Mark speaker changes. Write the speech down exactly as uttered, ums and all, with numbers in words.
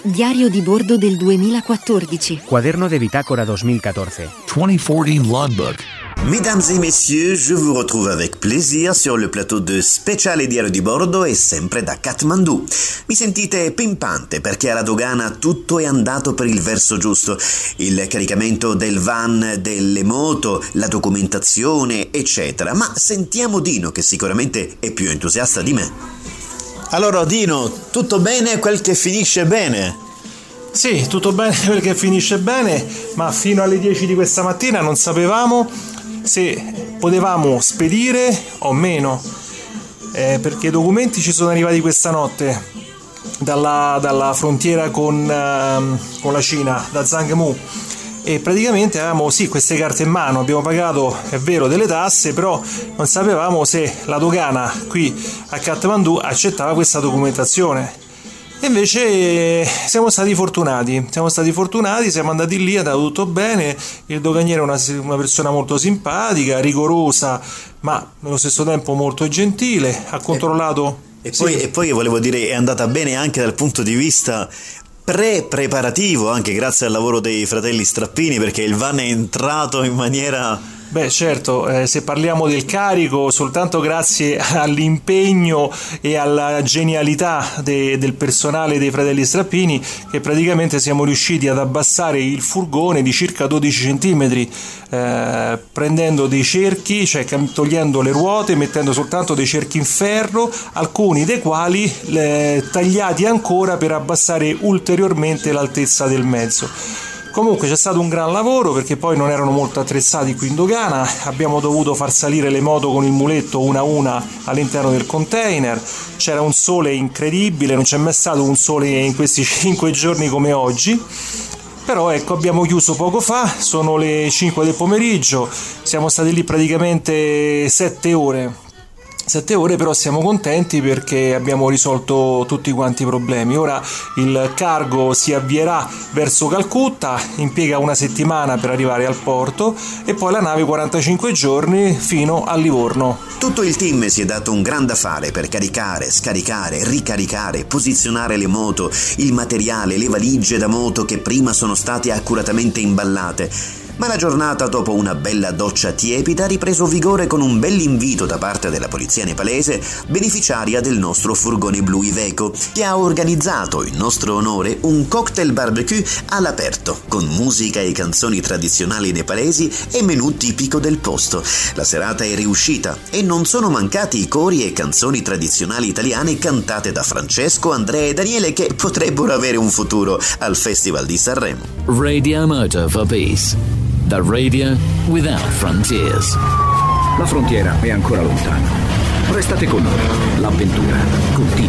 Speaker 1: Diario di bordo del duemilaquattordici.
Speaker 2: Cuaderno de bitácora dos mil catorce.
Speaker 3: duemilaquattordici Logbook.
Speaker 4: Mesdames et messieurs, je vous retrouve avec plaisir sur le plateau de Speciale Diario di Bordo e sempre da Kathmandu. Mi sentite pimpante perché alla dogana tutto è andato per il verso giusto. Il caricamento del van, delle moto, la documentazione, eccetera. Ma sentiamo Dino, che sicuramente è più entusiasta di me. Allora Dino, tutto bene quel che finisce bene?
Speaker 5: Sì, tutto bene quel che finisce bene, ma fino alle dieci di questa mattina non sapevamo se potevamo spedire o meno, eh, perché i documenti ci sono arrivati questa notte dalla, dalla frontiera con, uh, con la Cina, da Zhangmu, e praticamente avevamo sì queste carte in mano, abbiamo pagato, è vero, delle tasse, però non sapevamo se la dogana qui a Kathmandu accettava questa documentazione. E invece siamo stati fortunati, siamo stati fortunati, siamo andati lì, è andato tutto bene, il doganiere è una, una persona molto simpatica, rigorosa, ma nello stesso tempo molto gentile, ha controllato...
Speaker 4: E, e, poi,
Speaker 5: sì.
Speaker 4: e poi volevo dire, è andata bene anche dal punto di vista pre-preparativo, anche grazie al lavoro dei fratelli Strappini, perché il van è entrato in maniera...
Speaker 5: Beh certo, eh, se parliamo del carico, soltanto grazie all'impegno e alla genialità de, del personale dei fratelli Strappini, che praticamente siamo riusciti ad abbassare il furgone di circa dodici centimetri, eh, prendendo dei cerchi, cioè togliendo le ruote, mettendo soltanto dei cerchi in ferro, alcuni dei quali eh, tagliati ancora per abbassare ulteriormente l'altezza del mezzo. Comunque c'è stato un gran lavoro, perché poi non erano molto attrezzati qui in dogana, abbiamo dovuto far salire le moto con il muletto una a una all'interno del container, c'era un sole incredibile, non c'è mai stato un sole in questi cinque giorni come oggi, però ecco, abbiamo chiuso poco fa, sono le cinque del pomeriggio, siamo stati lì praticamente sette ore. Sette ore, però siamo contenti perché abbiamo risolto tutti quanti i problemi. Ora il cargo si avvierà verso Calcutta, impiega una settimana per arrivare al porto e poi la nave quarantacinque giorni fino a Livorno.
Speaker 4: Tutto il team si è dato un gran da fare per caricare, scaricare, ricaricare, posizionare le moto, il materiale, le valigie da moto che prima sono state accuratamente imballate. Ma la giornata, dopo una bella doccia tiepida, ha ripreso vigore con un bell'invito da parte della polizia nepalese, beneficiaria del nostro furgone blu Iveco, che ha organizzato in nostro onore un cocktail barbecue all'aperto, con musica e canzoni tradizionali nepalesi e menù tipico del posto. La serata è riuscita e non sono mancati i cori e canzoni tradizionali italiane cantate da Francesco, Andrea e Daniele, che potrebbero avere un futuro al Festival di Sanremo.
Speaker 3: Radio Moto for Peace. The Radio Without Frontiers.
Speaker 6: La frontiera è ancora lontana. Restate con noi, l'avventura continua.